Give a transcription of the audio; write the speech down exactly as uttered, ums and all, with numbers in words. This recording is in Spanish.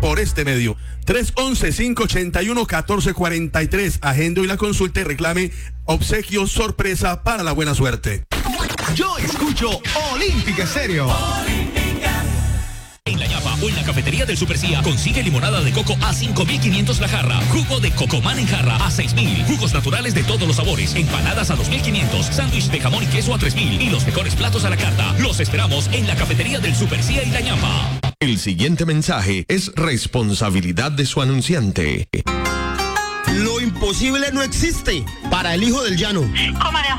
por este medio. tres once, cinco ochenta y uno, catorce cuarenta y tres. Agende hoy la consulta y reclame obsequio sorpresa para la buena suerte. Yo escucho Olímpica Estéreo. En la ñapa o en la cafetería del Super Cia, consigue limonada de coco a cinco mil quinientos la jarra, jugo de Cocomán en jarra a seis mil, jugos naturales de todos los sabores, empanadas a dos mil quinientos, sándwich de jamón y queso a tres mil y los mejores platos a la carta. Los esperamos en la cafetería del Super Cia y la ñapa. El siguiente mensaje es responsabilidad de su anunciante. Lo imposible no existe para el hijo del llano. Comadre